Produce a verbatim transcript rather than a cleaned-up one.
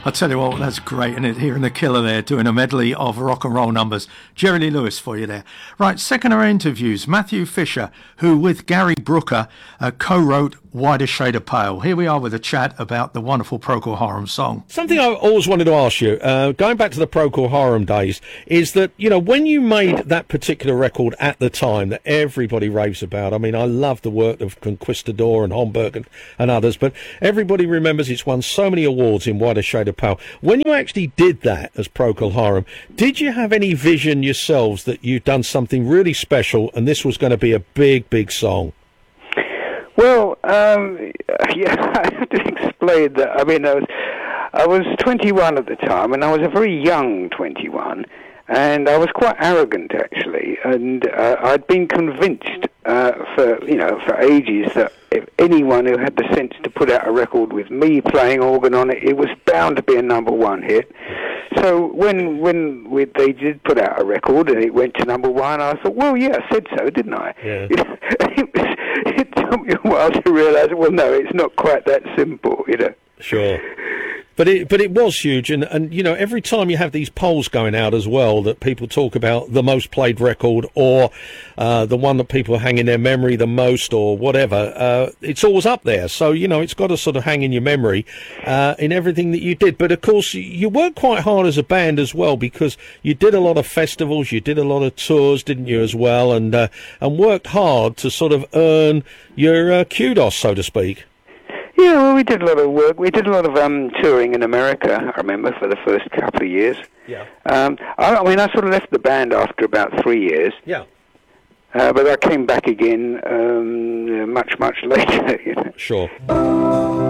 I tell you what, that's great, isn't it? Hearing the Killer there doing a medley of rock and roll numbers. Jerry Lee Lewis for you there. Right, second our interviews, Matthew Fisher, who with Gary Brooker uh, co-wrote Wider Shade of Pale. Here we are with a chat about the wonderful Procol Harum song. Something I always wanted to ask you, uh, going back to the Procol Harum days, is that, you know, when you made that particular record at the time that everybody raves about, I mean, I love the work of Conquistador and Homburg and, and others, but everybody remembers it's won so many awards in Wider Shade of Pale. When you actually did that as Procol Harum, did you have any vision yourselves that you'd done something really special and this was going to be a big, big song? Well, um, yeah, I have to explain that. I mean, I was, I was twenty-one at the time, and I was a very young twenty-one, and I was quite arrogant, actually, and uh, I'd been convinced uh, for, you know, for ages that if anyone who had the sense to put out a record with me playing organ on it, it was bound to be a number one hit. So when when we, they did put out a record and it went to number one, I thought, well, yeah, I said so, didn't I? Yeah. it, was, it took me a while to realise, well, no, it's not quite that simple, you know. Sure. But it but it was huge, and, and you know, every time you have these polls going out as well that people talk about the most played record or uh, the one that people hang in their memory the most or whatever, uh, it's always up there. So, you know, it's got to sort of hang in your memory uh, in everything that you did. But of course, you worked quite hard as a band as well, because you did a lot of festivals, you did a lot of tours, didn't you, as well, and uh, and worked hard to sort of earn your uh, kudos, so to speak. Yeah, well, we did a lot of work. We did a lot of um, touring in America, I remember, for the first couple of years. Yeah. Um, I, I mean, I sort of left the band after about three years. Yeah. Uh, but I came back again um, much, much later. You know. Sure.